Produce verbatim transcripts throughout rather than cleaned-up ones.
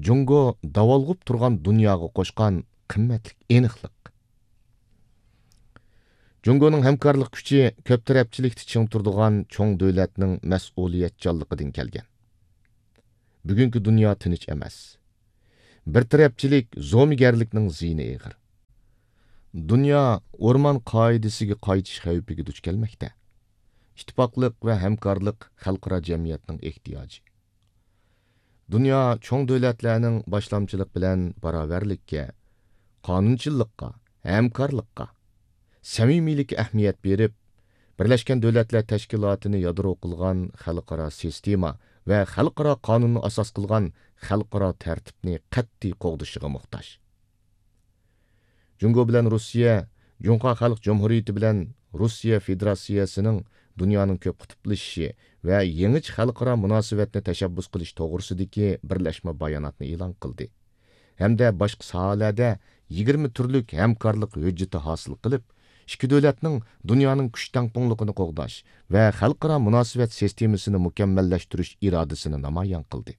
Jungo davolg'ib turgan dunyoga qo'shgan qimmatli aniqlik. Jungoning hamkorlik kuchi ko'p tarafchilikda ching turadigan cho'ng davlatning mas'uliyatchanligidan kelgan. Bugungi dunyo tinch emas. Bir tarafchilik zo'migarlikning ziyni eg'ir. Dunyo o'rmon qoidasiga qaytish xavfiga duch kelmoqda. İttifaqlıq və həmkarlıq xalqara cəmiyyətinin ehtiyaci. Dünya çoğ dövlətlərinin başlamçılıq bilən bərabərlikə, qanunçılıqqa, həmkarlıqqa, səmimilikə əhmiyyət verib, Birləşmiş Dövlətlər Təşkilatını yadro qılğan xalqara sistema və xalqara qanununu asas qılğan xalqara tərtibni qat'iy qoğdışığa muhtaç. Jungo bilən Rusiya, Junqa Xalq Cumhuriyeti bilən Rusiya Federatsiyasının dünyanın köp qutuplaşışı və yeniç xalqara münasibətni təşəbbüs qilish toğrusidagi birləşmə bayonotni e'lon qildi. Hamda boshqa sohalarda yigirma turlik hamkorlik hujjati hosil qilib, ikki davlatning dunyoning kuch tangpunligini qo'g'dash va xalqaro munosabat sistemasini mukammallashtirish irodasini namoyon qildi.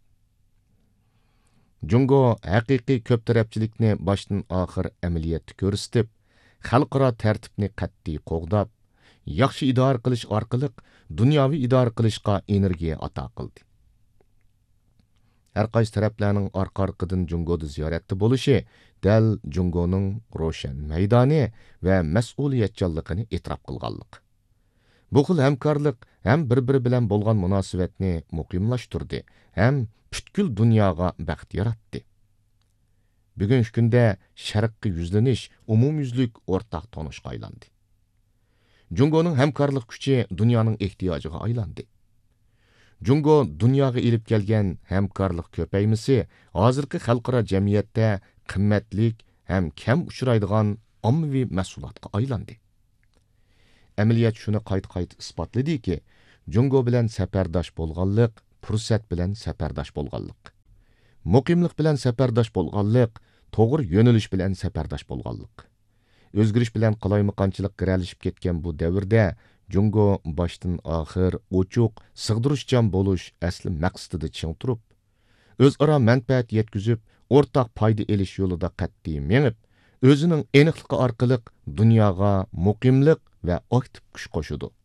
Jungo haqiqiy ko'p tarafchilikni boshdan oxir amaliyotda ko'rsatib, xalqaro tartibni qat'iy qo'g'dab, yaxshi idora qilish orqali dunyoviy idora qilishga energiya ato qildi. Har qaysi taraflarning orqa-orqadan Jungoda ziyoratda bo'lishi dal Jungoning ro'shan maydoni va mas'uliyatchanligini e'tirof qilganlik. Bu xil hamkorlik ham bir-biri bilan bo'lgan munosabatni muqimlashtirdi, ham butkul dunyoga baxt yaratdi. Bugungi kunda sharqqa yuzlanish umumyuzlik o'rtaq tonishga aylandi. Jungoning hamkorlik kuchi dunyoning ehtiyojiga aylandi. Jungo dunyoga elib kelgan hamkorlik ko'paymisi hozirgi xalqaro jamiyatda qimmatlik ham kam uchraydigan ommaviy mahsulotga aylandi. Amaliyat shuni qayta-qayta isbotladiki, Jungo bilan safardosh bo'lganlik, fursat bilan safardosh bo'lganlik. Muqimlik bilan safardosh bo'lganlik, to'g'ri yo'nalish bilan safardosh bo'lganlik. O'zgarish bilan qalaymaqonchilik kiralishib ketgan bu davrda Jungo boshdan oxir ochiq, sig'dirishchan bo'lish asli maqsadida ching turib, o'zaro manfaat yetkazib, o'rtaq foyda elish yo'lida qat'iy menib, o'zining aniqligi orqali dunyoga muqimlik va aktiv kuch qo'shudi.